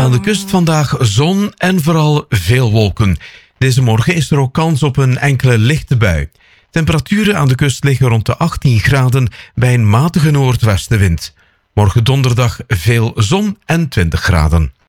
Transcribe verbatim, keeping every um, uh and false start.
Aan de kust vandaag zon en vooral veel wolken. Deze morgen is er ook kans op een enkele lichte bui. Temperaturen aan de kust liggen rond de achttien graden bij een matige noordwestenwind. Morgen donderdag veel zon en twintig graden.